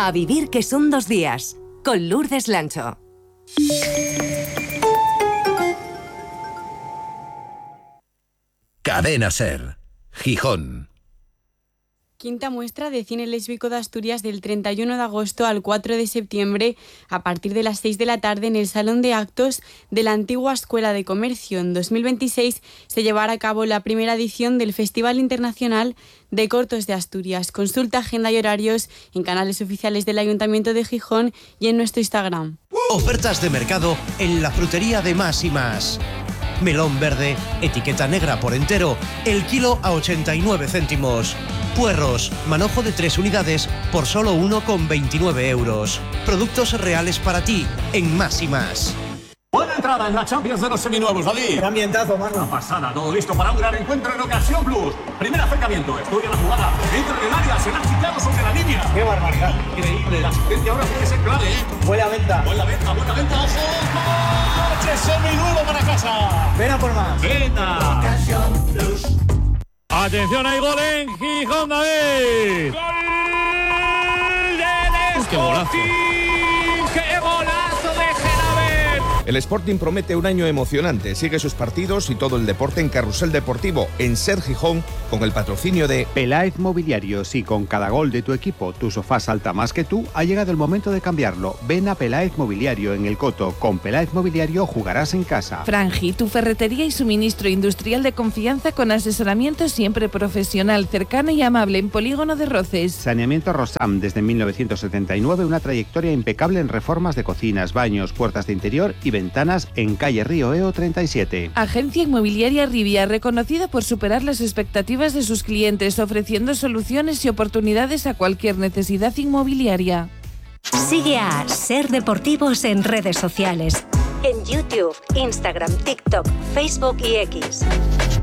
A vivir que son 2 días, con Lourdes Lancho. Cadena SER, Gijón. Quinta muestra de cine lésbico de Asturias del 31 de agosto al 4 de septiembre a partir de las 6 de la tarde en el Salón de Actos de la antigua Escuela de Comercio. En 2026 se llevará a cabo la primera edición del Festival Internacional de Cortos de Asturias. Consulta agenda y horarios en canales oficiales del Ayuntamiento de Gijón y en nuestro Instagram. Ofertas de mercado en la frutería de Más y Más. Melón verde, etiqueta negra por entero, el kilo a 89 céntimos. Puerros, manojo de 3 unidades por solo 1,29 euros. Productos reales para ti en Más y Más. Buena entrada en la Champions de los seminuevos, David. Qué ambientazo, mano. Una pasada, todo listo para un gran encuentro en Ocasión Plus. Primer acercamiento, estudia la jugada. Entra en el área, se la ha chiclado sobre la línea. Qué barbaridad. Increíble, la asistencia ahora puede ser clave, ¿eh? Buena venta. Buena venta, ojo. ¡Coche seminuevo para casa! Ven a por más. ¡Venga! Ocasión Plus. Atención, hay gol en Gijón, David. ¡Gol del Sporting! ¡Qué golazo de Genavet! El Sporting promete un año emocionante. Sigue sus partidos y todo el deporte en Carrusel Deportivo, en SER Gijón, con el patrocinio de Peláez Mobiliario. Si con cada gol de tu equipo tu sofá salta más que tú, ha llegado el momento de cambiarlo. Ven a Peláez Mobiliario en El Coto. Con Peláez Mobiliario jugarás en casa. Frangi, tu ferretería y suministro industrial de confianza con asesoramiento siempre profesional, cercano y amable en Polígono de Roces. Saneamiento Rosam, desde 1979, una trayectoria impecable en reformas de cocinas, baños, puertas de interior y ventanas en calle Río Eo 37. Agencia Inmobiliaria Rivia, reconocida por superar las expectativas de sus clientes, ofreciendo soluciones y oportunidades a cualquier necesidad inmobiliaria. Sigue a SER Deportivos en redes sociales. En YouTube, Instagram, TikTok, Facebook y X.